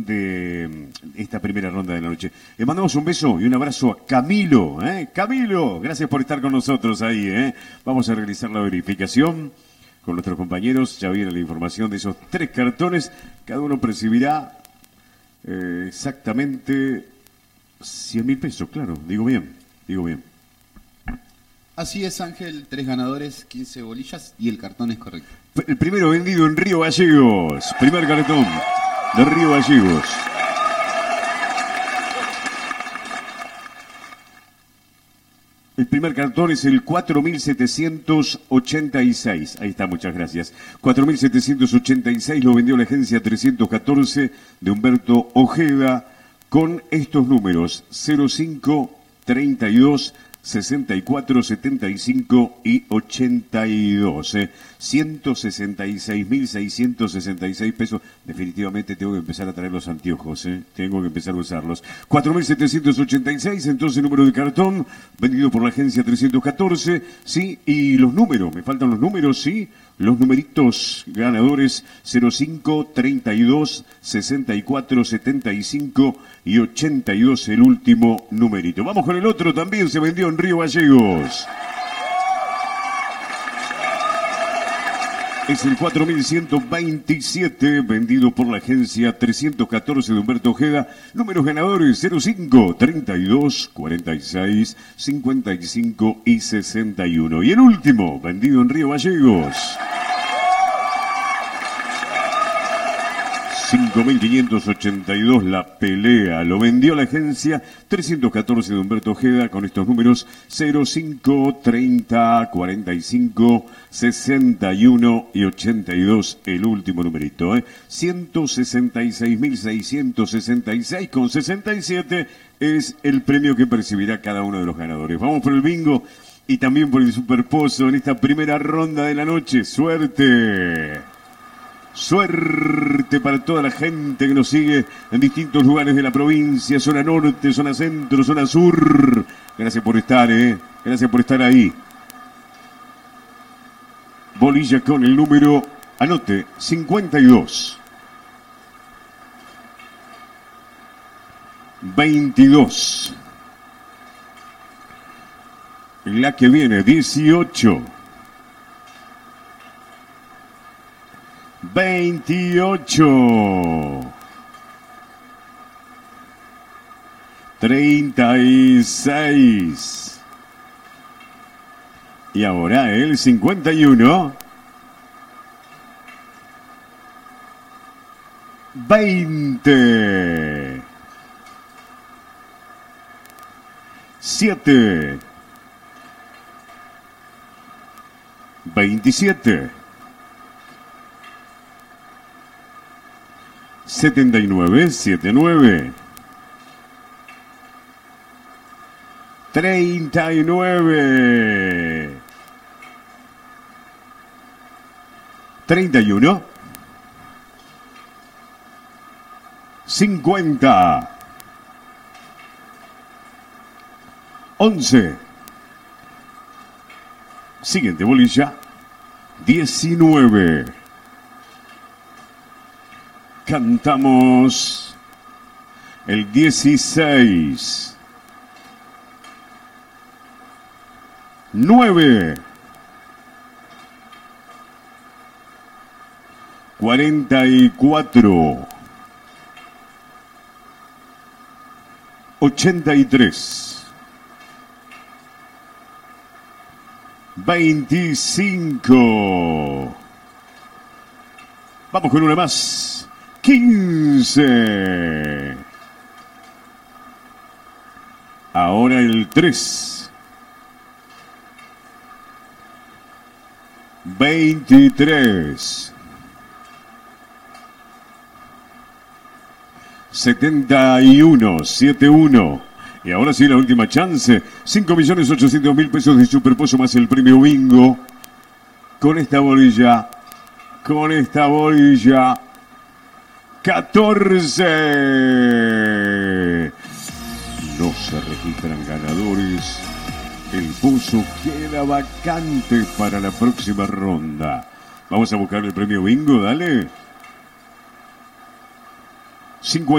de esta primera ronda de la noche. Le mandamos un beso y un abrazo a Camilo, Camilo, gracias por estar con nosotros ahí, Vamos a realizar la verificación con nuestros compañeros. Ya viene la información de esos 3 cartones. Cada uno percibirá exactamente 100.000 pesos, claro, digo bien. Así es, Ángel, 3 ganadores, 15 bolillas y el cartón es correcto. El primero vendido en Río Gallegos, primer cartón de Río Gallegos. El primer cartón es el 4786. Ahí está, muchas gracias. 4786 lo vendió la agencia 314 de Humberto Ojeda con estos números: 05, 32, 64, 75 y 82. 166.666 pesos. Definitivamente tengo que empezar a traer los anteojos, Tengo que empezar a usarlos. 4.786, entonces número de cartón, vendido por la agencia 314, ¿sí? Y los números, me faltan los números, ¿sí? Los numeritos ganadores: 05, 32, 64, 75 y 82, el último numerito. Vamos con el otro, también se vendió en Río Gallegos. Es el 4127, vendido por la agencia 314 de Humberto Ojeda. Números ganadores: 05, 32, 46, 55 y 61. Y el último, vendido en Río Gallegos. 5.582, la pelea. Lo vendió la agencia 314 de Humberto Ojeda con estos números: 05, 30, 45, 61 y 82, el último numerito. 166.666 con 67 es el premio que percibirá cada uno de los ganadores. Vamos por el bingo y también por el superpozo en esta primera ronda de la noche. ¡Suerte! Suerte para toda la gente que nos sigue en distintos lugares de la provincia, zona norte, zona centro, zona sur. Gracias por estar, Gracias por estar ahí. Bolilla con el número, anote, 52. 22. La que viene, 18. 28, 36, y ahora el 51, 20, 7, 27, 79, 79, 39, 31, 50, 11, siguiente bolilla, 19. Cantamos el 16, 9, 44, 83, 25. Vamos con una más. 15. Ahora el 3. 23. 71. 71. Y ahora sí la última chance. 5.800.000 pesos de superpozo más el premio bingo. Con esta bolilla. 14. No se registran ganadores. El pozo queda vacante para la próxima ronda. Vamos a buscar el premio bingo, dale. 50.